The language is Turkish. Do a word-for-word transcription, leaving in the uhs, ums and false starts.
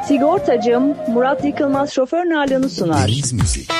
Sigortacım Murat Yıkılmaz şoför Nalan'ı sunar. Deniz müziği.